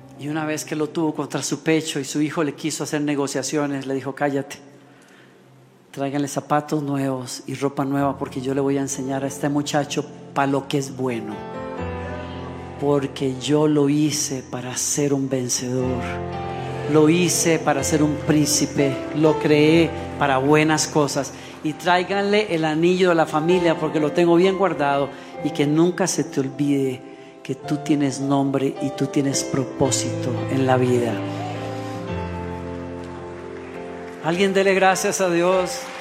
Y una vez que lo tuvo contra su pecho y su hijo le quiso hacer negociaciones, le dijo: cállate, tráiganle zapatos nuevos y ropa nueva, porque yo le voy a enseñar a este muchacho para lo que es bueno, porque yo lo hice para ser un vencedor, lo hice para ser un príncipe, lo creé para buenas cosas. Y tráiganle el anillo de la familia, porque lo tengo bien guardado, y que nunca se te olvide que tú tienes nombre y tú tienes propósito en la vida. Alguien dele gracias a Dios.